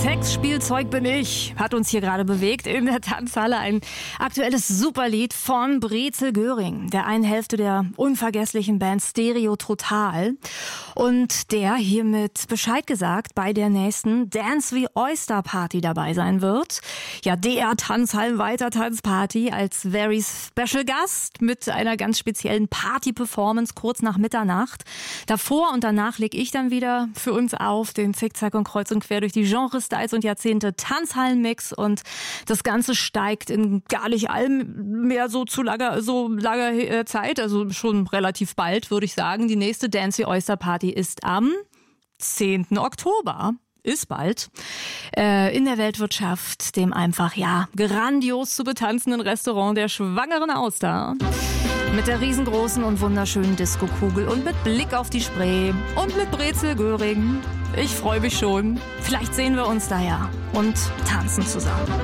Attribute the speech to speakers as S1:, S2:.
S1: Sexspielzeug bin ich, hat uns hier gerade bewegt in der Tanzhalle. Ein aktuelles Superlied von Brezel Göring, der einen Hälfte der unvergesslichen Band Stereo Total. Und der hiermit Bescheid gesagt bei der nächsten Dance wie Oyster Party dabei sein wird. Ja, der Tanzhallen-Weiter-Tanzparty als very special Gast mit einer ganz speziellen Party-Performance kurz nach Mitternacht. Davor und danach leg ich dann wieder für uns auf den Zickzack und kreuz und quer durch die Genres, Styles und Jahrzehnte Tanzhallenmix, und das Ganze steigt in gar nicht allem mehr so langer Zeit, also schon relativ bald, würde ich sagen. Die nächste Dance wie Oyster Party ist am 10. Oktober. Ist bald, in der Weltwirtschaft, dem einfach, grandios zu betanzenden Restaurant der Schwangeren Auster. Mit der riesengroßen und wunderschönen Disco-Kugel und mit Blick auf die Spree und mit Brezel Göring. Ich freue mich schon. Vielleicht sehen wir uns da ja und tanzen zusammen.